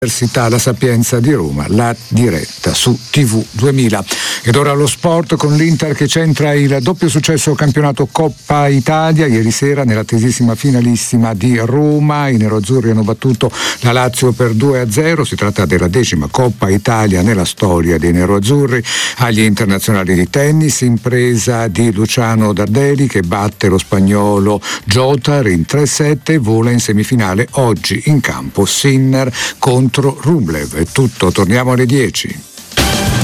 Università La Sapienza di Roma, la diretta su TV 2000. Ed ora lo sport con l'Inter che centra il doppio successo campionato Coppa Italia. Ieri sera nell'attesissima finalissima di Roma i neroazzurri hanno battuto la Lazio per 2-0. Si tratta della 10ª Coppa Italia nella storia dei neroazzurri. Agli internazionali di tennis, impresa di Luciano Dardeli che batte lo spagnolo Jotar in 3-7 e vola in semifinale oggi in campo Sinner contro Rublev. È tutto, torniamo alle 10.